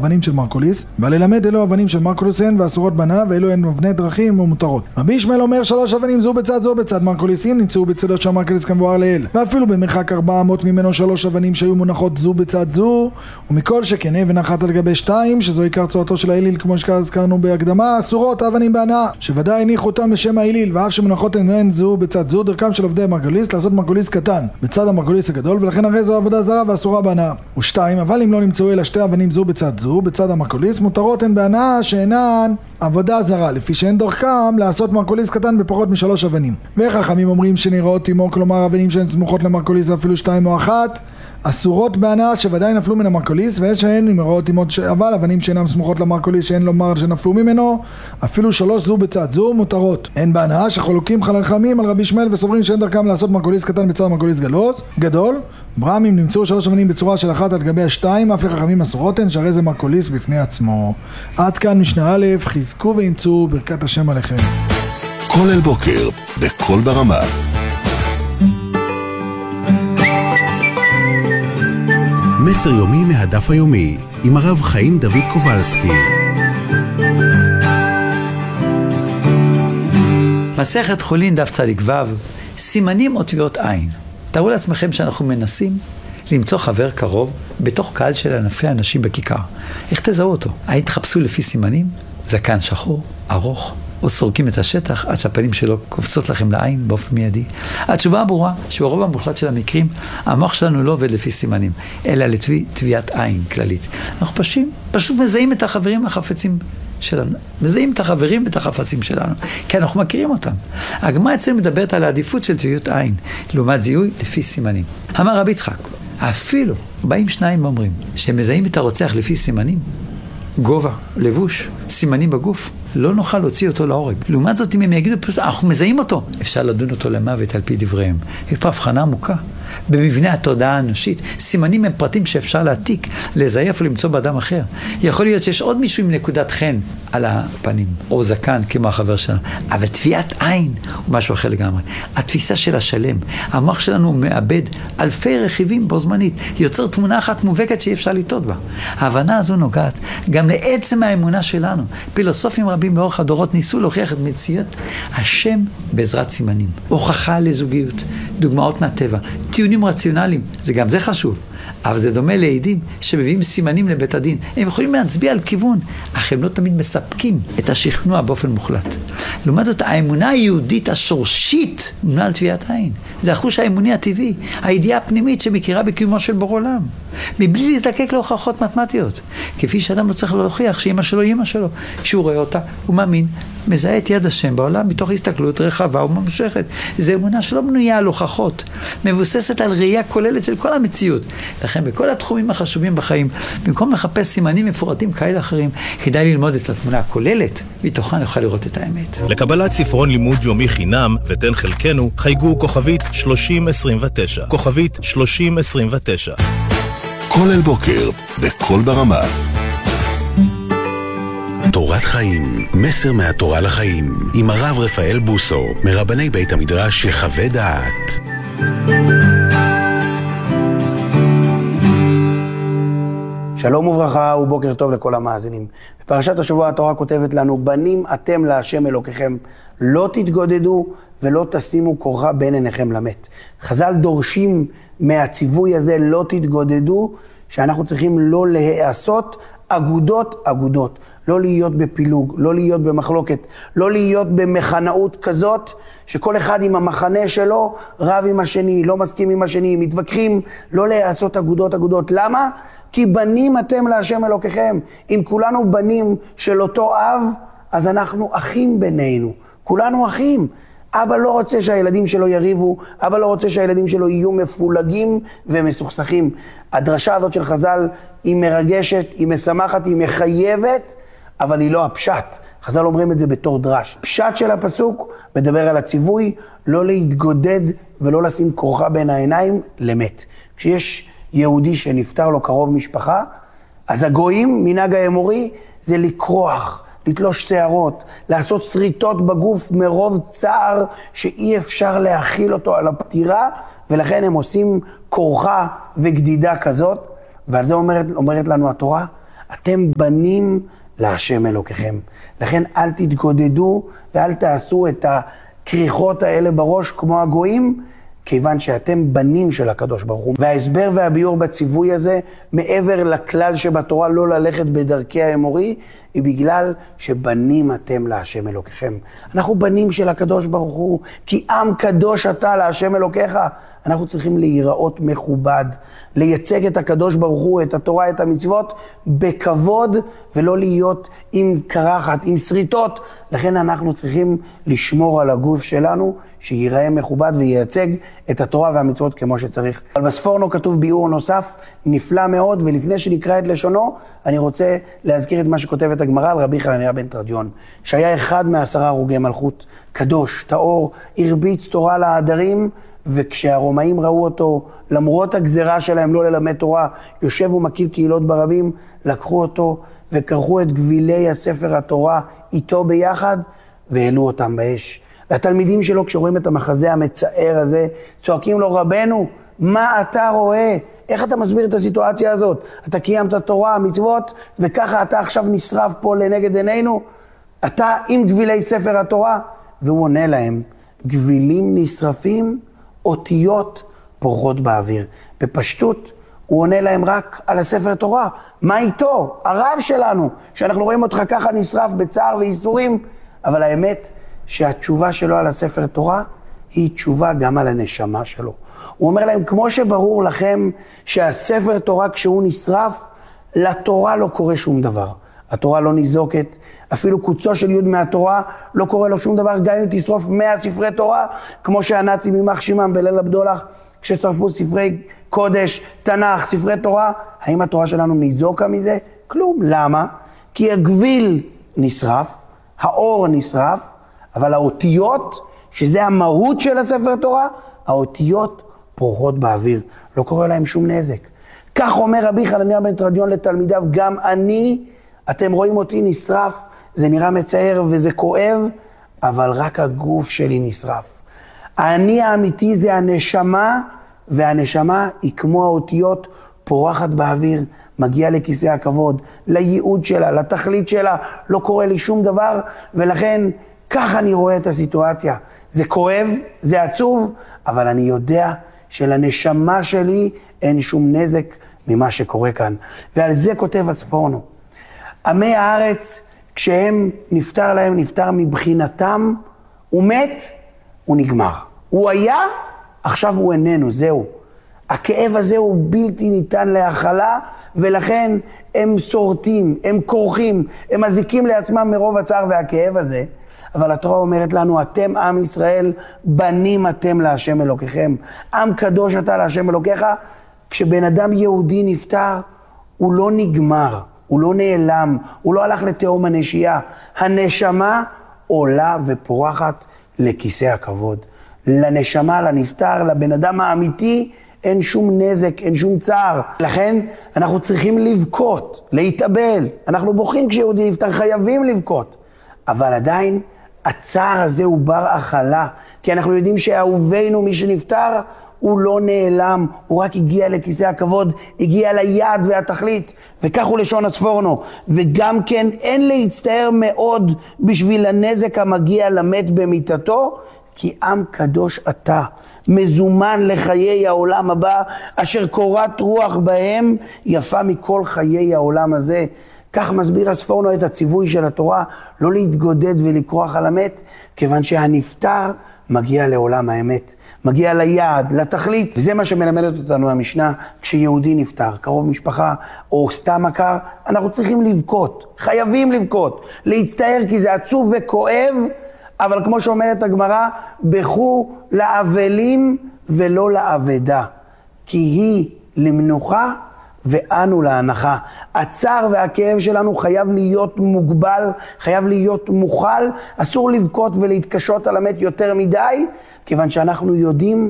אבנים של מרקוליס, וללמד אלו אבנים של מרקוליס הן ואסורות בנה, ואלו הן אבני דרכים ומותרות. רבי ישמעאל אומר 3 אבנים זו בצד מרקוליס, אם נמצאו בצדו של מרקוליס כמבואר לעיל, ואפילו במרחק 400 ממנו 3 אבנים שהיו מונחות זו בצד זו, ומכל שכן אבן אחת על גבי 2, שזו עיקר צורתו של האליל כמו שהזכרנו בהקדמה, אסורות האבנים בהנאה, שוודאי הניחו אותם לשם האליל, ואף שמונחות הן זו בצד זו, דרכם של עובדי מרקוליס לעשות מרקוליס קטן בצד המרקוליס הגדול, ולכן הרי זו עבודה זרה ואסורה בהנאה. ו2, אבל אם לא נמצאו אלא 2 אבנים זו בצד המרקוליס, מותרות הן בהנאה שאינן עבודה זרה, לפי שאין דרכם לעשות מרקוליס קטן בפחות מ3 אבנים. וחכמים אומרים שנראות עמו, כלומר אבנים שהן סמוכות למרקוליס אפילו 2 או 1, אסורות בהנאה שוודאי נפלו מן המרקוליס, ושהן נראות עמו, אבל אבנים שאינן סמוכות למרקוליס שאין לומר שנפלו ממנו אפילו 3 זו בצד זו מותרות. הן בהנאה שחולקים חכמים על רבי ישמעאל וסוברים שאין דרכם לעשות מרקוליס קטן בצד מרקוליס גדול. ברמים נמצאו 3 אבנים בצורה של 1 על גבי 2, אף לחכמים אסורות הן, שהרי זה מרקוליס בפני עצמו. עד כאן משנה א', חזקו ואמצו, ברכת השם עליכם. כל אל בוקר בכל ברמה. מסר יומי מהדף היומי עם הרב חיים דוד קובלסקי. מסכת חולין דף צדיק ו', סימנים או טביעות עין. תארו לעצמכם שאנחנו מנסים למצוא חבר קרוב בתוך קהל של אלפי אנשים בכיכר. איך תזהו אותו? האם תחפשו לפי סימנים? זקן שחור, ארוך, או סורקים את השטח עד שהפנים שלו קופצות לכם לעין באופן מיידי? התשובה הברורה שברוב המוחלט של המקרים המוח שלנו לא עובד לפי סימנים, אלא לטביעת עין כללית. אנחנו פשוט מזהים את החברים החפצים שלנו. מזהים את החברים ואת החפצים שלנו, כי אנחנו מכירים אותם. הגמרא אצלנו מדברת על העדיפות של טביעות עין, לעומת זיהוי לפי סימנים. אמר רבי יצחק, אפילו באים 2 ואומרים שהם מזהים את הרוצח לפי סימנים, גובה, לבוש, סימנים בגוף, לא נוכל להוציא אותו להורג. לעומת זאת, אם הם יגידו פשוט, אנחנו מזהים אותו, אפשר לדון אותו למוות על פי דבריהם. יש פה הבחנה עמוקה במבנה התודעה האנושית. סימנים הם פרטים שאפשר להעתיק, לזייף או למצוא באדם אחר. יכול להיות שיש עוד מישהו עם נקודת חן על הפנים, או זקן כמו החבר שלנו. אבל טביעת עין הוא משהו אחר לגמרי. התפיסה של השלם, המוח שלנו מאבד אלפי רכיבים בו זמנית, יוצר תמונה אחת מובהקת שאי אפשר לטעות בה. ההבנה הזו נוגעת גם לעצם האמונה שלנו. פילוסופים רבים לאורך הדורות ניסו להוכיח את מציאות השם בעזרת סימנים. הוכחה לזוגיות, דוגמאות מהטבע, טיעונים רציונליים, גם זה חשוב. אבל זה דומה לעדים שמביאים סימנים לבית הדין. הם יכולים להצביע על כיוון, אך הם לא תמיד מספקים את השכנוע באופן מוחלט. לעומת זאת, האמונה היהודית השורשית מונה על טביעת עין. זה החוש האמוני הטבעי, הידיעה הפנימית שמכירה בקיומו של בור עולם, מבלי להזדקק להוכחות מתמטיות. כפי שאדם לא צריך להוכיח שאמא שלו היא אמא שלו. כשהוא רואה אותה, הוא מאמין, מזהה את יד השם בעולם מתוך הסתכלות רחבה וממשכת. זו אמונה שלא בנויה על הוכחות, מבוססת על ראייה כוללת של כל המציאות. לכן בכל התחומים החשובים בחיים, במקום לחפש סימנים מפורטים כאלה אחרים, כדאי ללמוד את התמונה הכוללת, מתוכה נוכל לראות את האמת. לקבלת ספרון לימוד יומי חינם ותן חלקנו, חייגו כוכבית 3029. כוכבית 3029. כל אל בוקר בכל ברמה. תורת חיים, מסר מהתורה לחיים, עם הרב רפאל בוסו, מרבני בית המדרש יחווה דעת. שלום וברכה ובוקר טוב לכל המאזינים. בפרשת השבוע התורה כותבת לנו, בנים אתם להשם אלוקיכם, לא תתגודדו ולא תשימו כורחה בין עיניכם למת. חז"ל דורשים מהציווי הזה לא תתגודדו, שאנחנו צריכים לא להיעשות אגודות, לא להיות בפילוג, לא להיות במחלוקת, לא להיות במחנאות כזאת, שכל אחד עם המחנה שלו רב עם השני, לא מסכים עם השני, מתווכחים, לא להיעשות אגודות. למה? כי בנים אתם להשם אלוקיכם. אם כולנו בנים של אותו אב, אז אנחנו אחים בינינו. כולנו אחים. אבא לא רוצה שהילדים שלו יריבו, אבא לא רוצה שהילדים שלו יהיו מפולגים ומסוכסכים. הדרשה הזאת של חז"ל היא מרגשת, היא משמחת, היא מחייבת, אבל היא לא הפשט. חז"ל אומרים את זה בתור דרש. פשט של הפסוק מדבר על הציווי לא להתגודד ולא לשים כורחה בין העיניים למת. כשיש יהודי שנפטר לו קרוב משפחה, אז הגויים, מנהג האמורי, זה לקרוח, לתלוש שערות, לעשות שריטות בגוף מרוב צער שאי אפשר להכיל אותו על הפטירה, ולכן הם עושים כורחה וגדידה כזאת, ועל זה אומרת לנו התורה, אתם בנים להשם אלוקיכם. לכן אל תתגודדו ואל תעשו את הקריחות האלה בראש כמו הגויים, כיוון שאתם בנים של הקדוש ברוך הוא. וההסבר והביור בציווי הזה, מעבר לכלל שבתורה לא ללכת בדרכי האמורי, היא בגלל שבנים אתם להשם אלוקיכם. אנחנו בנים של הקדוש ברוך הוא, כי עם קדוש אתה להשם אלוקיך. אנחנו צריכים להיראות מכובד, לייצג את הקדוש ברוך הוא, את התורה, את המצוות, בכבוד, ולא להיות עם קרחת, עם שריטות. לכן אנחנו צריכים לשמור על הגוף שלנו, שיראה מכובד וייצג את התורה והמצוות כמו שצריך. אבל בספורנו כתוב ביאור נוסף, נפלא מאוד, ולפני שנקרא את לשונו, אני רוצה להזכיר את מה שכותבת הגמרא על רבי חנניה בן תרדיון, שהיה אחד מ10 הרוגי מלכות, קדוש, טהור, הרביץ תורה לעדרים, וכשהרומאים ראו אותו, למרות הגזרה שלהם לא ללמד תורה, יושב ומכיר קהילות ברבים, לקחו אותו וקרחו את גבילי הספר התורה איתו ביחד, והעלו אותם באש. והתלמידים שלו, כשרואים את המחזה המצער הזה, צועקים לו, רבנו, מה אתה רואה? איך אתה מסביר את הסיטואציה הזאת? אתה קיימת תורה, מצוות, וככה אתה עכשיו נשרף פה לנגד עינינו? אתה עם גבילי ספר התורה? והוא עונה להם, גבילים נשרפים, אותיות פורחות באוויר. בפשטות, הוא עונה להם רק על הספר תורה. מה איתו? הרב שלנו, שאנחנו רואים אותך ככה נשרף בצער ואיסורים, אבל האמת שהתשובה שלו על הספר תורה היא תשובה גם על הנשמה שלו. הוא אומר להם, כמו שברור לכם שהספר תורה כשהוא נשרף, לתורה לא קורה שום דבר. התורה לא ניזוקת, אפילו קוצו של יוד מהתורה לא קורה לו שום דבר, גם אם תשרוף 100 ספרי תורה, כמו שהנאצים יימח שמם בליל הבדולח, כששרפו ספרי קודש, תנ"ך, ספרי תורה, האם התורה שלנו ניזוקה מזה? כלום. למה? כי הגביל נשרף, האור נשרף, אבל האותיות, שזה המהות של הספר תורה, האותיות פורחות באוויר, לא קורה להם שום נזק. כך אומר רבי חנניה בן תרדיון לתלמידיו, גם אני, אתם רואים אותי נשרף, זה נראה מצער וזה כואב, אבל רק הגוף שלי נשרף. אני האמיתי זה הנשמה, והנשמה היא כמו האותיות פורחת באוויר, מגיעה לכיסא הכבוד, לייעוד שלה, לתכלית שלה, לא קורה לי שום דבר, ולכן כך אני רואה את הסיטואציה. זה כואב, זה עצוב, אבל אני יודע שלנשמה שלי אין שום נזק ממה שקורה כאן. ועל זה כותב הספורנו. עמי הארץ, כשהם נפטר להם, נפטר מבחינתם, הוא מת, הוא נגמר. הוא היה, עכשיו הוא איננו, זהו. הכאב הזה הוא בלתי ניתן להכלה, ולכן הם שורטים, הם כורכים, הם מזיקים לעצמם מרוב הצער והכאב הזה. אבל התורה אומרת לנו, אתם עם ישראל, בנים אתם להשם אלוקיכם. עם קדוש אתה להשם אלוקיך. כשבן אדם יהודי נפטר, הוא לא נגמר, הוא לא נעלם, הוא לא הלך לתהום הנשייה. הנשמה עולה ופורחת לכיסא הכבוד. לנשמה, לנפטר, לבן אדם האמיתי, אין שום נזק, אין שום צער. לכן אנחנו צריכים לבכות, להתאבל. אנחנו בוכים כשיהודי נפטר, חייבים לבכות. אבל עדיין הצער הזה הוא בר הכלה, כי אנחנו יודעים שאהובנו מי שנפטר הוא לא נעלם, הוא רק הגיע לכיסא הכבוד, הגיע ליעד והתכלית, וכך הוא לשון הספורנו. וגם כן אין להצטער מאוד בשביל הנזק המגיע למת במיטתו, כי עם קדוש אתה, מזומן לחיי העולם הבא, אשר קורת רוח בהם יפה מכל חיי העולם הזה. כך מסביר הספורנו את הציווי של התורה, לא להתגודד ולקרוח על המת, כיוון שהנפטר מגיע לעולם האמת, מגיע ליעד, לתכלית. וזה מה שמלמדת אותנו המשנה, כשיהודי נפטר, קרוב משפחה או סתם מכר, אנחנו צריכים לבכות, חייבים לבכות, להצטער כי זה עצוב וכואב, אבל כמו שאומרת הגמרא, בכו לאבלים ולא לאבדה, כי היא למנוחה ואנו להנחה. הצער והכאב שלנו חייב להיות מוגבל, חייב להיות מוכל, אסור לבכות ולהתקשות על המת יותר מדי, כיוון שאנחנו יודעים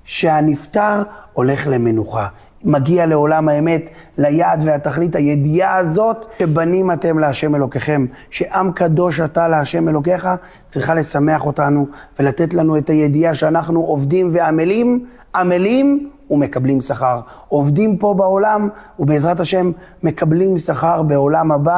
שהנפטר הולך למנוחה. מגיע לעולם האמת, ליעד והתכלית. הידיעה הזאת שבנים אתם להשם אלוקיכם, שעם קדוש אתה להשם אלוקיך, צריכה לשמח אותנו ולתת לנו את הידיעה שאנחנו עובדים ועמלים, עמלים ומקבלים שכר. עובדים פה בעולם, ובעזרת השם מקבלים שכר בעולם הבא.